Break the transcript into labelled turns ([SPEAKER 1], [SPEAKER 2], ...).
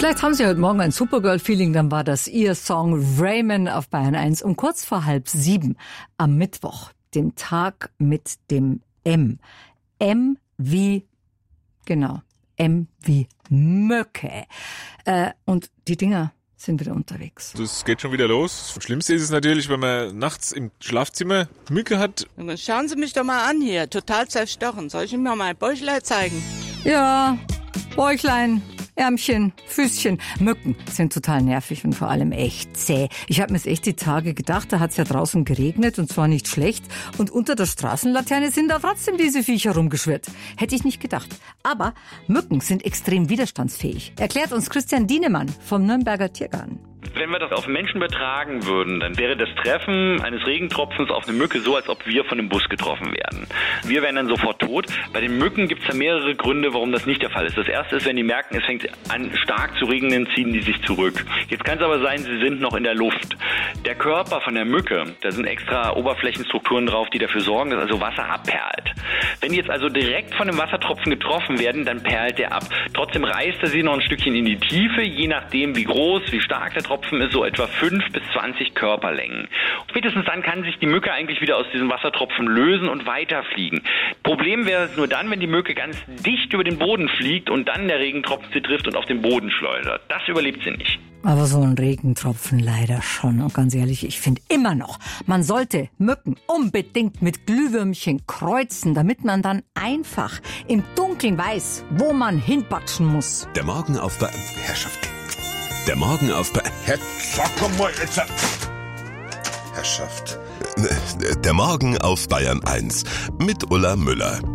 [SPEAKER 1] Vielleicht haben Sie heute Morgen ein Supergirl-Feeling, dann war das Ihr Song Raymond auf Bayern 1 um kurz vor 6:30 am Mittwoch, dem Tag mit dem M. M wie, genau, M wie Möcke. Und die Dinger sind wieder unterwegs.
[SPEAKER 2] Das geht schon wieder los. Das Schlimmste ist es natürlich, wenn man nachts im Schlafzimmer Mücke hat.
[SPEAKER 3] Schauen Sie mich doch mal an hier, total zerstochen. Soll ich Ihnen mal mein Bäuchlein zeigen?
[SPEAKER 1] Ja, Bäuchlein, Ärmchen, Füßchen. Mücken sind total nervig und vor allem echt zäh. Ich habe mir jetzt echt die Tage gedacht, da hat's ja draußen geregnet und zwar nicht schlecht. Und unter der Straßenlaterne sind da trotzdem diese Viecher rumgeschwirrt. Hätte ich nicht gedacht. Aber Mücken sind extrem widerstandsfähig. Erklärt uns Christian Dienemann vom Nürnberger Tiergarten.
[SPEAKER 4] Wenn wir das auf Menschen übertragen würden, dann wäre das Treffen eines Regentropfens auf eine Mücke so, als ob wir von einem Bus getroffen werden. Wir wären dann sofort tot. Bei den Mücken gibt es da mehrere Gründe, warum das nicht der Fall ist. Das erste ist, wenn die merken, es fängt an stark zu regnen, ziehen die sich zurück. Jetzt kann es aber sein, sie sind noch in der Luft. Der Körper von der Mücke, da sind extra Oberflächenstrukturen drauf, die dafür sorgen, dass also Wasser abperlt. Wenn die jetzt also direkt von einem Wassertropfen getroffen werden, dann perlt der ab. Trotzdem reißt er sie noch ein Stückchen in die Tiefe, je nachdem wie groß, wie stark der Tropfen ist, so etwa 5 bis 20 Körperlängen. Spätestens dann kann sich die Mücke eigentlich wieder aus diesem Wassertropfen lösen und weiterfliegen. Problem wäre es nur dann, wenn die Mücke ganz dicht über den Boden fliegt und dann der Regentropfen sie trifft und auf den Boden schleudert. Das überlebt sie nicht.
[SPEAKER 1] Aber so ein Regentropfen leider schon. Und ganz ehrlich, ich finde immer noch, man sollte Mücken unbedingt mit Glühwürmchen kreuzen, damit man dann einfach im Dunkeln weiß, wo man hinpatschen muss.
[SPEAKER 5] Der Morgen auf Herrschaft. Der Morgen auf Herrschaft. Der Morgen auf Bayern 1 mit Ulla Müller.